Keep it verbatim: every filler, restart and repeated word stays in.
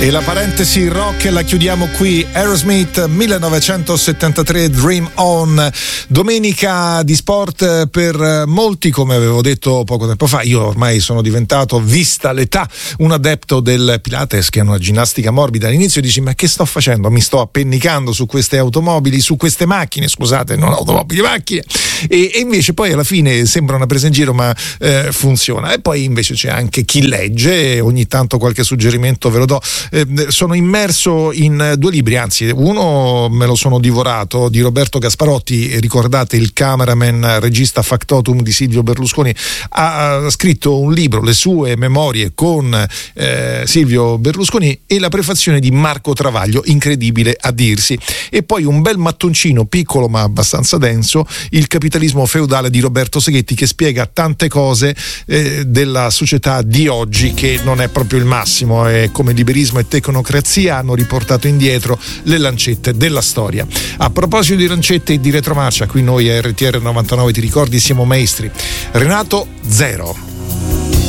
E la parentesi rock la chiudiamo qui. Aerosmith millenovecentosettantatré, Dream On. Domenica di sport per molti, come avevo detto poco tempo fa. Io ormai sono diventato, vista l'età, un adepto del Pilates, che è una ginnastica morbida. All'inizio dici: ma che sto facendo? Mi sto appennicando su queste automobili, su queste macchine, scusate, non automobili, macchine. E, e invece poi alla fine sembra una presa in giro, ma eh, funziona. E poi invece c'è anche chi legge, ogni tanto qualche suggerimento ve lo do. Eh, sono immerso in due libri, anzi uno me lo sono divorato, di Roberto Gasparotti. Ricordate il cameraman, regista factotum di Silvio Berlusconi? Ha, ha scritto un libro, le sue memorie con eh, Silvio Berlusconi, e la prefazione di Marco Travaglio, incredibile a dirsi. E poi un bel mattoncino piccolo ma abbastanza denso, Il capitalismo feudale di Roberto Seghetti, che spiega tante cose eh, della società di oggi, che non è proprio il massimo, e come liberismo e tecnocrazia hanno riportato indietro le lancette della storia. A proposito di lancette e di retromarcia, qui noi a R T R novantanove, ti ricordi, siamo maestri. Renato Zero.